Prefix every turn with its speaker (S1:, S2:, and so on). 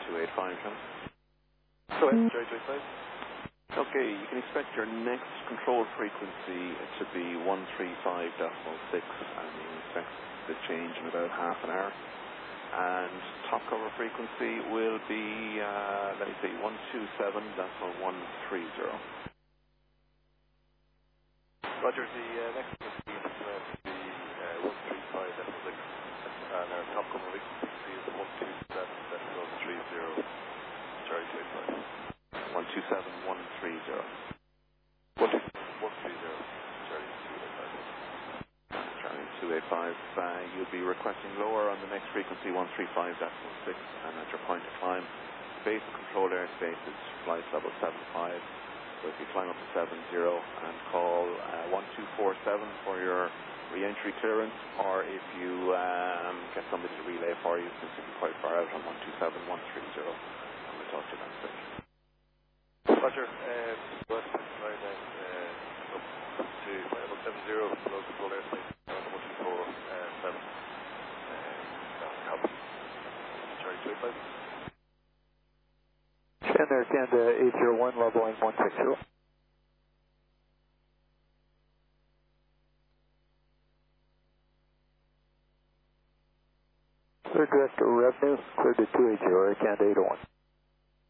S1: 285, John.
S2: Go ahead, Jerry 285.
S1: Okay, you can expect your next control frequency to be 135.6, and you expect the change in about half an hour. And top cover frequency will be, let me see, 127.130.
S2: Roger, the next frequency is going to be 135.6, and our top cover frequency is 127.130. Jerry 285.
S1: 127.130.
S2: 130, Jerry 285.
S1: Charlie 285, you'll be requesting lower on the next frequency, 135.6, and at your point of climb, base control airspace is flight level 75. So if you climb up to 70 and call 1247 for your re-entry clearance, or if you get somebody to relay for you, since you'll be quite far out on 127.130, and we'll talk to you next week.
S2: Roger, go ahead, right then, up to flight level 70, below control airspace, on 1247, help. Jerry 285.
S3: Stand there, stand 801, leveling 160. Clear direct revenue, clear to 280, Canada 801.